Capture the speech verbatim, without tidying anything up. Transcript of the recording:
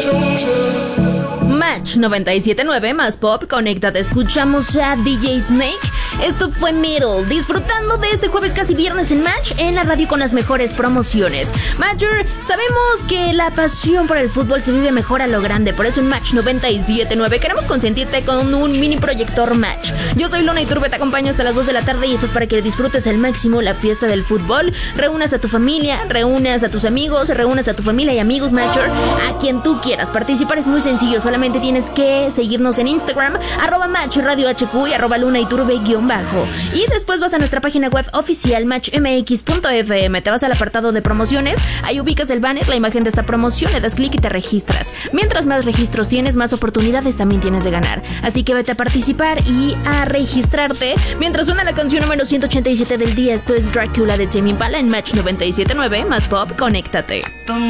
Match noventa y siete punto nueve más pop, conéctate, escuchamos a D J Snake. Esto fue Middle, disfrutando de este jueves casi viernes en Match, en la radio con las mejores promociones. Matcher, sabemos que la pasión por el fútbol se vive mejor a lo grande, por eso en Match noventa y siete punto nueve queremos consentirte con un mini proyector Match. Yo soy Luna Iturbe, te acompaño hasta las dos de la tarde y esto es para que disfrutes al máximo la fiesta del fútbol. Reúnas a tu familia, reúnas a tus amigos, reúnas a tu familia y amigos, Matcher, a quien tú quieras. Participar es muy sencillo, solamente tienes que seguirnos en Instagram, arroba Match Radio H Q y arroba Luna Iturbe guión bajo. Y después vas a nuestra página web oficial match m x punto f m, te vas al apartado de promociones, ahí ubicas el banner, la imagen de esta promoción, le das clic y te registras. Mientras más registros tienes, más oportunidades también tienes de ganar. Así que vete a participar y a registrarte. Mientras suena la canción número ciento ochenta y siete del día, esto es Dracula de Tame Impala en Match noventa y siete punto nueve más pop, conéctate.